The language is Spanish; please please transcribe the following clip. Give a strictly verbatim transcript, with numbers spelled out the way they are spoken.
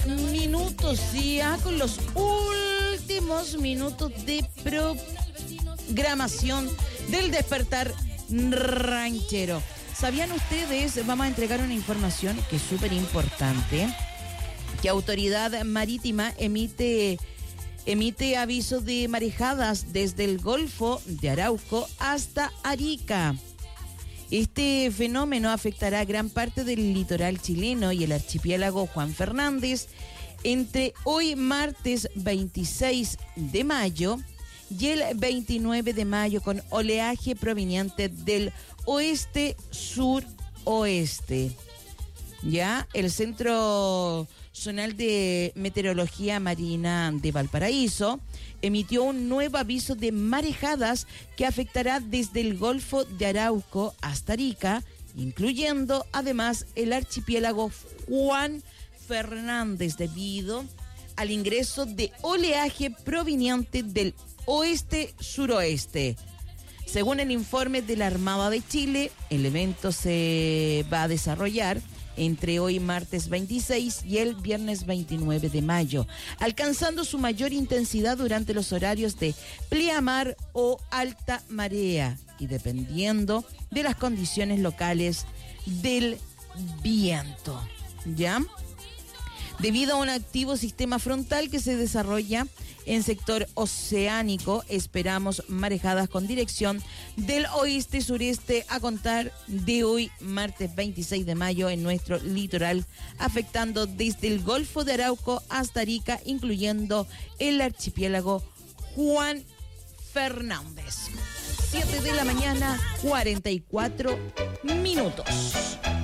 minutos ya, con los últimos minutos de programación del Despertar Ranchero. ¿Sabían ustedes? Vamos a entregar una información que es súper importante, que Autoridad Marítima emite, emite aviso de marejadas desde el Golfo de Arauco hasta Arica. Este fenómeno afectará gran parte del litoral chileno y el archipiélago Juan Fernández entre hoy martes veintiséis de mayo y el veintinueve de mayo, con oleaje proveniente del oeste-suroeste. Ya, el Centro Zonal de Meteorología Marina de Valparaíso emitió un nuevo aviso de marejadas que afectará desde el Golfo de Arauco hasta Arica, incluyendo además el archipiélago Juan Fernández, debido al ingreso de oleaje proveniente del oeste-suroeste. Según el informe de la Armada de Chile, el evento se va a desarrollar entre hoy martes veintiséis y el viernes veintinueve de mayo, alcanzando su mayor intensidad durante los horarios de pleamar o alta marea y dependiendo de las condiciones locales del viento. ¿Ya? Debido a un activo sistema frontal que se desarrolla en sector oceánico, esperamos marejadas con dirección del oeste-sureste a contar de hoy, martes veintiséis de mayo, en nuestro litoral, afectando desde el Golfo de Arauco hasta Arica, incluyendo el archipiélago Juan Fernández. siete de la mañana, cuarenta y cuatro minutos.